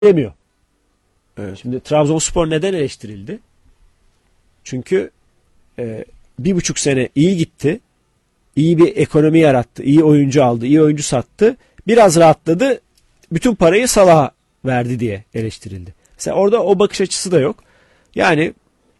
demiyor. Evet. Şimdi Trabzonspor neden eleştirildi? Çünkü 1,5 sene iyi gitti. İyi bir ekonomi yarattı. İyi oyuncu aldı. İyi oyuncu sattı. Biraz rahatladı. Bütün parayı Salah'a verdi diye eleştirildi. Mesela orada o bakış açısı da yok. Yani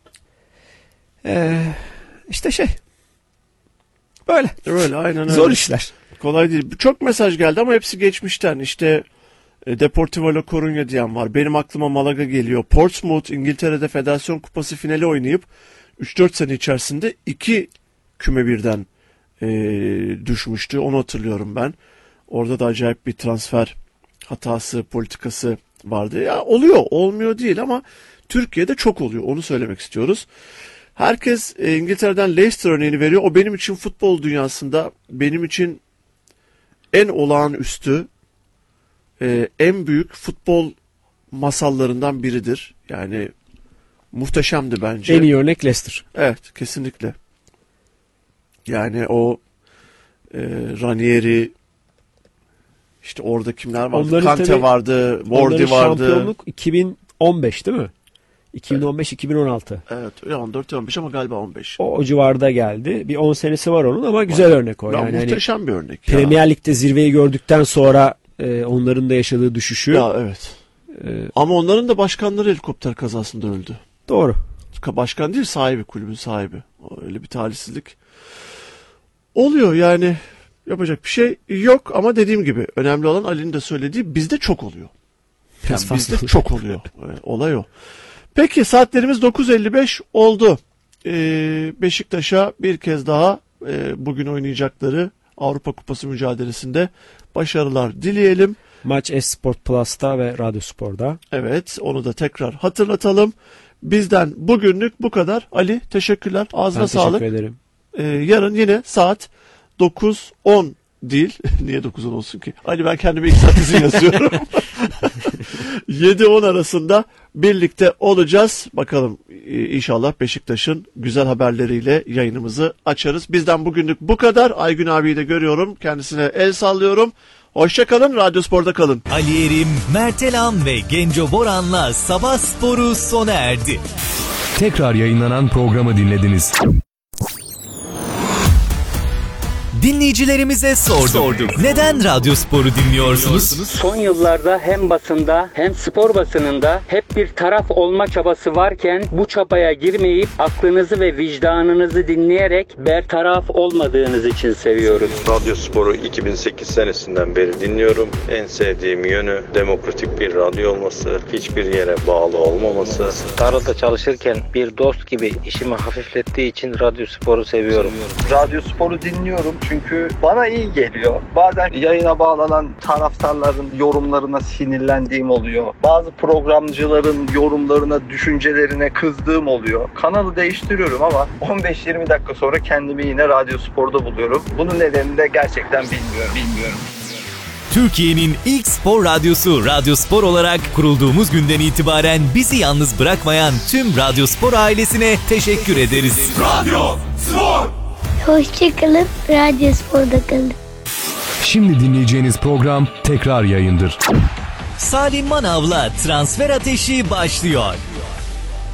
işte böyle. Öyle, aynen öyle. Zor işler. Kolay değil. Çok mesaj geldi ama hepsi geçmişten. İşte Deportivo La Coruña diyen var. Benim aklıma Malaga geliyor. Portsmouth İngiltere'de Federasyon Kupası finali oynayıp 3-4 sene içerisinde 2 küme birden düşmüştü. Onu hatırlıyorum ben. Orada da acayip bir transfer hatası, politikası vardı. Ya oluyor, olmuyor değil ama Türkiye'de çok oluyor. Onu söylemek istiyoruz. Herkes İngiltere'den Leicester örneğini veriyor. O benim için futbol dünyasında benim için en olağanüstü, en büyük futbol masallarından biridir. Yani muhteşemdi bence. En iyi örnek Leicester. Evet, kesinlikle. Yani o Ranieri, işte orada kimler vardı? Onların Kante vardı, Wardy vardı. Şampiyonluk 2015 değil mi? 2015-2016. Evet, 14-15 ama galiba 15. O civarda geldi. Bir 10 senesi var onun ama güzel örnek o. Ya, Yani muhteşem bir örnek. Ya. Premier Lig'de zirveyi gördükten sonra onların da yaşadığı düşüşü. Ya evet. Ama onların da başkanları helikopter kazasında öldü. Doğru. Başkan değil, sahibi, kulübün sahibi. Öyle bir talihsizlik oluyor yani. Yapacak bir şey yok ama dediğim gibi önemli olan Ali'nin de söylediği, bizde çok oluyor. Yani bizde çok oluyor. Olay o. Peki, saatlerimiz 9.55 oldu. Beşiktaş'a bir kez daha bugün oynayacakları Avrupa Kupası mücadelesinde başarılar dileyelim. Maç Esport Plus'ta ve Radyo Spor'da. Evet, onu da tekrar hatırlatalım. Bizden bugünlük bu kadar. Ali, teşekkürler. Ağzına sağlık. Teşekkür ederim. Yarın yine saat 9.10 değil. Niye 9.10 olsun ki? Ali, ben kendime ilk saat izin yazıyorum. 7-10 arasında birlikte olacağız. Bakalım, inşallah Beşiktaş'ın güzel haberleriyle yayınımızı açarız. Bizden bugünlük bu kadar. Aygün abiyi de görüyorum. Kendisine el sallıyorum. Hoşça kalın. Radyo Spor'da kalın. Ali Erim, Mert Elam ve Genco Boran'la Sabah Sporu sona erdi. Tekrar yayınlanan programı dinlediniz. Dinleyicilerimize sorduk. Neden Radyo Spor'u dinliyorsunuz? Son yıllarda hem basında hem spor basınında hep bir taraf olma çabası varken bu çabaya girmeyip aklınızı ve vicdanınızı dinleyerek bertaraf olmadığınız için seviyoruz. Radyo Spor'u 2008 senesinden beri dinliyorum. En sevdiğim yönü demokratik bir radyo olması, hiçbir yere bağlı olmaması. Tarlada çalışırken bir dost gibi işimi hafiflettiği için Radyo Spor'u seviyorum. Radyo Spor'u dinliyorum çünkü bana iyi geliyor. Bazen yayına bağlanan taraftarların yorumlarına sinirlendiğim oluyor. Bazı programcıların yorumlarına, düşüncelerine kızdığım oluyor. Kanalı değiştiriyorum ama 15-20 dakika sonra kendimi yine Radyo Spor'da buluyorum. Bunun nedenini de gerçekten bilmiyorum. Türkiye'nin ilk spor radyosu Radyo Spor olarak kurulduğumuz günden itibaren bizi yalnız bırakmayan tüm Radyo Spor ailesine teşekkür ederiz. Radyo Spor! Hoşçakalın, Radyo Spor'da kalın. Şimdi dinleyeceğiniz program tekrar yayındır. Salim Manav'la Transfer Ateşi başlıyor.